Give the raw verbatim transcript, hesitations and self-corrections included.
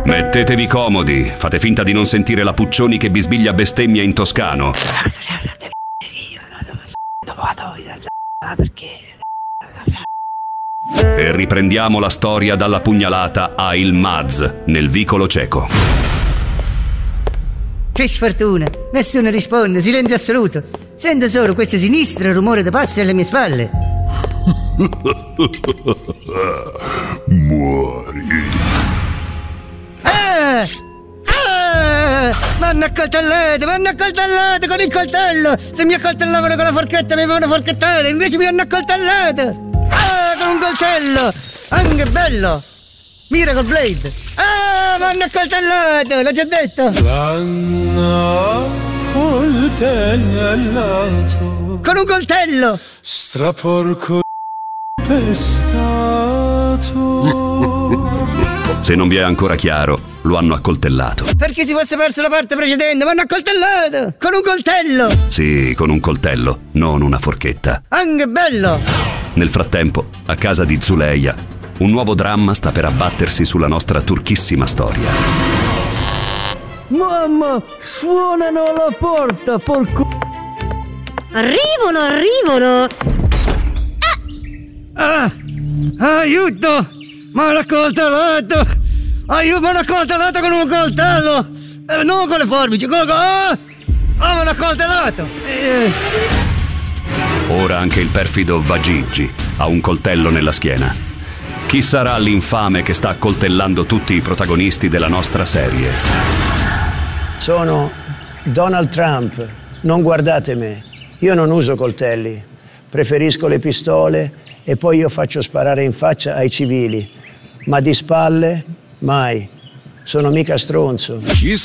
Mettetevi comodi, fate finta di non sentire la Puccioni che bisbiglia bestemmia in toscano. E riprendiamo la storia dalla pugnalata a Il Maz, nel vicolo cieco. Che sfortuna, nessuno risponde, silenzio assoluto. Sento solo questo sinistro rumore di passi alle mie spalle. Muori. Ah! Ah! M'hanno accoltellato, m'hanno accoltellato con il coltello! Se mi accoltellavano con la forchetta mi avevano forchettato, invece mi hanno accoltellato! Ah, con un coltello! Anche bello! Miracle Blade! Ah, m'hanno accoltellato, l'ho già detto! L'hanno accoltellato Con un coltello! Straporco pestato. Se non vi è ancora chiaro, lo hanno accoltellato. Perché si fosse perso la parte precedente, m'hanno accoltellato! Con un coltello! Sì, con un coltello, non una forchetta. Anche bello! Nel frattempo, a casa di Zuleia, un nuovo dramma sta per abbattersi sulla nostra turchissima storia. Mamma, suonano alla porta, porco... Arrivano, arrivano! Ah! Aiuto! M'hanno accoltellato! Aiuto, m'hanno accoltellato con un coltello! Eh, non con le forbici, con... Ah! Ah, m'hanno accoltellato! Eh. Ora anche il perfido Vagigi ha un coltello nella schiena. Chi sarà l'infame che sta accoltellando tutti i protagonisti della nostra serie? Sono Donald Trump, non guardate me. Io non uso coltelli, preferisco le pistole e poi io faccio sparare in faccia ai civili. Ma di spalle, mai. Sono mica stronzo. Chi